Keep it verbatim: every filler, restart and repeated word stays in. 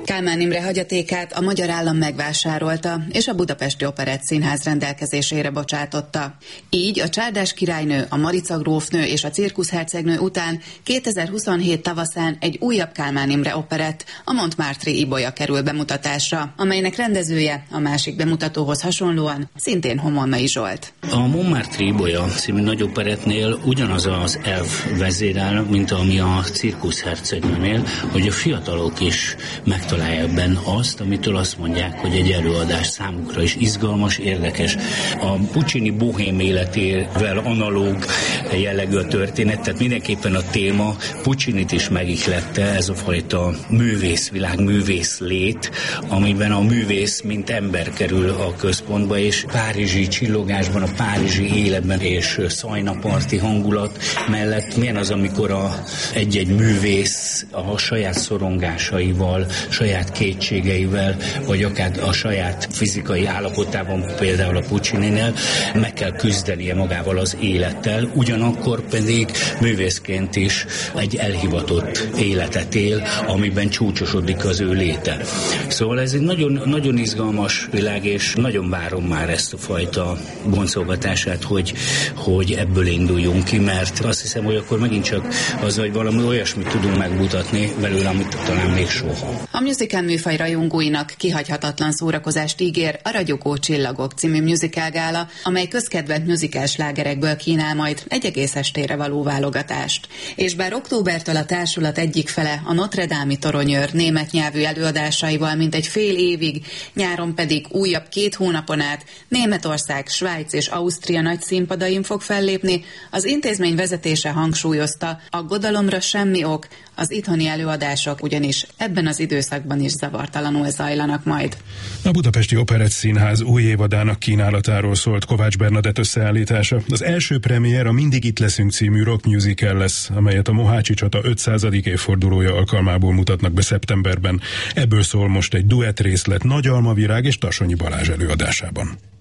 Kálmán Imre hagyatékát a magyar állam megvásárolta, és a Budapesti Operett Színház rendelkezésére bocsátotta. Így a Csárdás királynő, a Marica grófnő és a Cirkuszhercegnő után kétezer-huszonhét tavaszán egy újabb Kálmán Imre operett, a Montmartre-i Ibolya kerül bemutatásra, amelynek rendezője a másik bemutatóhoz hasonlóan szintén Homonnai Zsolt. A Montmartre-i Ibolya című nagy operettnél ugyanaz az elv vezérel, mint ami a Cirkuszhercegnőnél, hogy a fiatalok is megtalálják benne azt, amitől azt mondják, hogy egy előadás számukra is izgalmas, érdekes. A Puccini bohém életével analóg jellegű a történet, tehát mindenképpen a téma Puccinit is megihlette, ez a fajta művészvilág, művészlét, amiben a művész mint ember kerül a központba, és párizsi csillogásban, a párizsi életben és szajnaparti hangulat mellett milyen az, amikor a, egy-egy művész a saját szorongásaival, saját kétségeivel, vagy akár a saját fizikai állapotában, például a Puccininél meg kell küzdenie magával az élettel, ugyanakkor pedig művészként is egy elhivatott életet él, amiben csúcsosodik az ő léte. Szóval ez egy nagyon, nagyon izgalmas világ, és nagyon várom már ezt a fajta boncolgatását, hogy, hogy ebből induljunk ki, mert azt hiszem, hogy akkor megint csak az, hogy valami olyasmit tudunk megmutatni belőle, amit talán még soha. A musical műfaj rajongóinak kihagyhatatlan szórakozást ígér a Ragyogó csillagok című musical gála, amely közkedvelt musical slágerekből kínál majd egy egész estére való válogatást. És bár októbertől a társulat egyik fele a Notre Dame-i toronyőr német nyelvű előadásaival mintegy fél évig, nyáron pedig újabb két hónapon át Németország, Svájc és Ausztria nagy színpadain fog fellépni, az intézmény vezetése hangsúlyozta, aggodalomra semmi ok, az itthoni előadások ugyanis ebben az időszakban is zavartalanul zajlanak majd. A Budapesti Operett Színház új évadának kínálatáról szólt Kovács Bernadett összeállítása. Az első premier a Mindig itt leszünk című rock musical lesz, amelyet a Mohácsi csata ötszázadik évfordulója alkalmából mutatnak be szeptemberben. Ebből szól most egy duett részlet Nagy Alma Virág és Tassonyi Balázs előadásában.